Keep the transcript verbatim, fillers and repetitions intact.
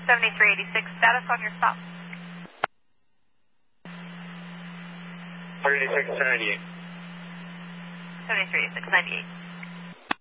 seventy-three eighty-six, status on your stop. seventy-six ninety-eight. seventy-three eighty-six ninety-eight.